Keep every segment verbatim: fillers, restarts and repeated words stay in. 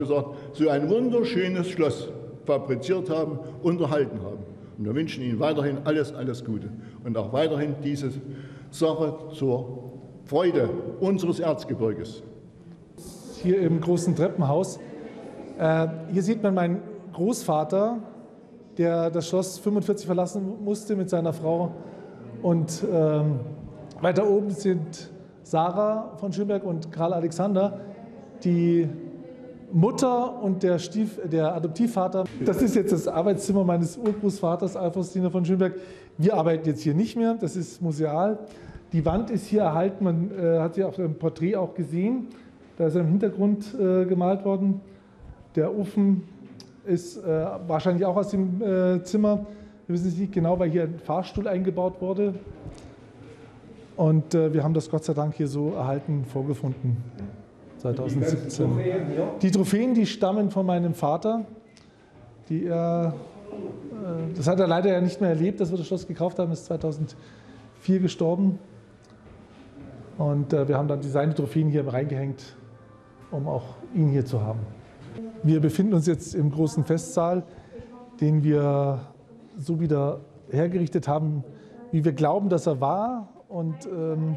gesagt, so ein wunderschönes Schloss fabriziert haben, unterhalten haben. Und wir wünschen Ihnen weiterhin alles, alles Gute und auch weiterhin diese Sache zur Freude unseres Erzgebirges. Hier im großen Treppenhaus. Äh, hier sieht man meinen Großvater, der das Schloss fünfundvierzig verlassen musste mit seiner Frau. Und ähm, weiter oben sind Sarah von Schönberg und Karl Alexander, die Mutter und der, Stief, der Adoptivvater. Das ist jetzt das Arbeitszimmer meines Urgroßvaters, Alfons von Schönberg. Wir arbeiten jetzt hier nicht mehr, das ist museal. Die Wand ist hier erhalten, man äh, hat sie auf dem Porträt auch gesehen. Da ist er im Hintergrund äh, gemalt worden. Der Ofen ist äh, wahrscheinlich auch aus dem äh, Zimmer. Wir wissen es nicht genau, weil hier ein Fahrstuhl eingebaut wurde. Und äh, wir haben das Gott sei Dank hier so erhalten vorgefunden. zweitausendsiebzehn. Die Trophäen, ja. Die Trophäen, die stammen von meinem Vater. Die er, äh, das hat er leider ja nicht mehr erlebt, dass wir das Schloss gekauft haben. Er ist zweitausendvier gestorben. Und äh, wir haben dann seine Trophäen hier reingehängt, um auch ihn hier zu haben. Wir befinden uns jetzt im großen Festsaal, den wir so wieder hergerichtet haben, wie wir glauben, dass er war. Und ähm,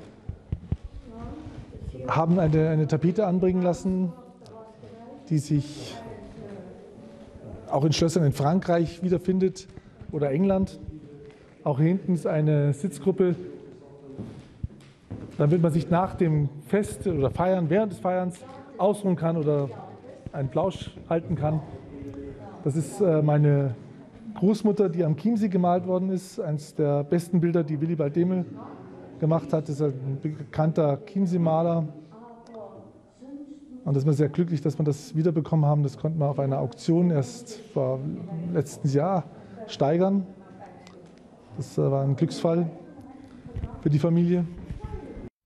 haben eine, eine Tapete anbringen lassen, die sich auch in Schlössern in Frankreich wiederfindet oder England. Auch hier hinten ist eine Sitzgruppe, damit man sich nach dem Fest oder Feiern, während des Feierns ausruhen kann oder einen Plausch halten kann. Das ist meine Großmutter, die am Chiemsee gemalt worden ist, eines der besten Bilder, die Willibald Demel gemacht hat. Das ist ein bekannter Chiemsee-Maler. Und da sind wir sehr glücklich, dass wir das wiederbekommen haben. Das konnten wir auf einer Auktion erst vor letzten Jahr steigern. Das war ein Glücksfall für die Familie.